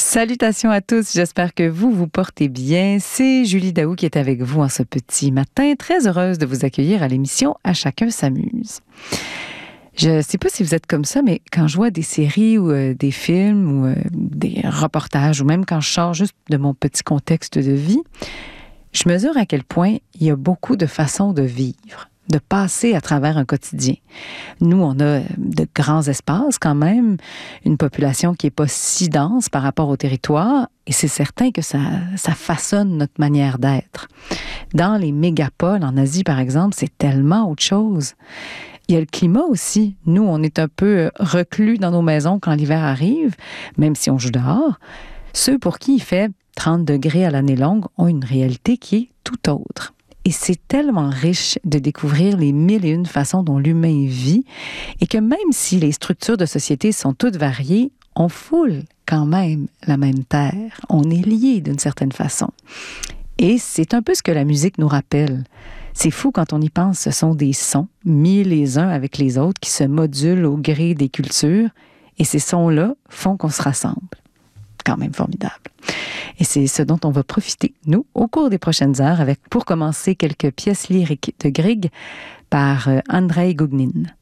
Salutations à tous, j'espère que vous vous portez bien. C'est Julie Daou qui est avec vous en ce petit matin. Très heureuse de vous accueillir à l'émission À chacun s'amuse. Je ne sais pas si vous êtes comme ça, mais quand je vois des séries ou des films ou des reportages, ou même quand je sors juste de mon petit contexte de vie, je mesure à quel point il y a beaucoup de façons de vivre, de passer à travers un quotidien. Nous, on a de grands espaces quand même, une population qui n'est pas si dense par rapport au territoire, et c'est certain que ça façonne notre manière d'être. Dans les mégapoles, en Asie par exemple, c'est tellement autre chose. Il y a le climat aussi. Nous, on est un peu reclus dans nos maisons quand l'hiver arrive, même si on joue dehors. Ceux pour qui il fait 30 degrés à l'année longue ont une réalité qui est tout autre. Et c'est tellement riche de découvrir les 1001 façons dont l'humain vit et que même si les structures de société sont toutes variées, on foule quand même la même terre. On est liés d'une certaine façon. Et c'est un peu ce que la musique nous rappelle. C'est fou quand on y pense, ce sont des sons mis les uns avec les autres qui se modulent au gré des cultures et ces sons-là font qu'on se rassemble. Quand même formidable. Et c'est ce dont on va profiter, nous, au cours des prochaines heures, avec, pour commencer, quelques pièces lyriques de Grieg par Andrei Gougnin.